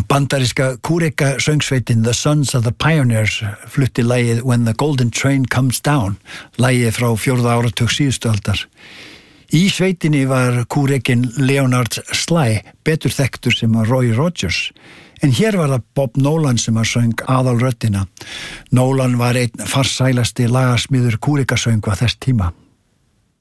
Bandaríska kúreka söngsveitin The Sons of the Pioneers flutti lagið When the Golden Train Comes Down, lagið frá 4. áratug síðustu aldar. Í sveitinni var kúrekin Leonard Sly, betur þekktur sem Roy Rogers, en hér var það Bob Nolan sem söng aðalröddina. Nolan var einn farsælasti lagasmiður kúrekasöngva þess tíma.